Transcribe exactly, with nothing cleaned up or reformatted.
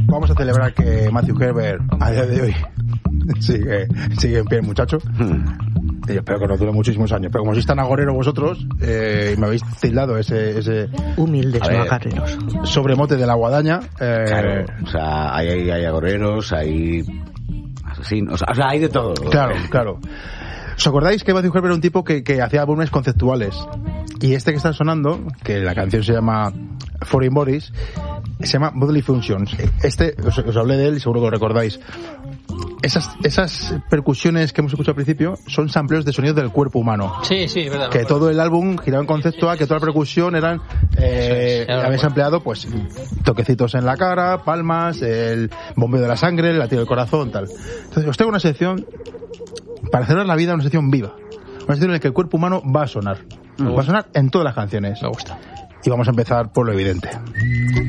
vamos a celebrar que Matthew Herbert a día de hoy sigue, sigue en pie el muchacho. Y espero que nos dure muchísimos años. Pero como sois tan agoreros vosotros, eh, me habéis tildado ese... ese humildes, no agoreros. Sobremote de la guadaña. Eh, claro, o sea, hay, hay, hay agoreros, hay asesinos, o sea, hay de todo. Claro, claro. ¿Os acordáis que Matthew Herbert era un tipo que, que hacía álbumes conceptuales? Y este que está sonando, que la canción se llama Foreign Bodies, se llama Bodily Functions. Este, os, os hablé de él y seguro que lo recordáis. Esas, esas percusiones que hemos escuchado al principio son sampleos de sonidos del cuerpo humano. Sí, sí, verdad. Que todo el álbum giraba en concepto a que toda la percusión eran, eh, sí, sí, habéis empleado pues toquecitos en la cara, palmas, el bombeo de la sangre, el latido del corazón, tal. Entonces os tengo una sección para celebrar la vida, una sección viva. Una sección en la que el cuerpo humano va a sonar. Va a sonar en todas las canciones. Me gusta. Y vamos a empezar por lo evidente.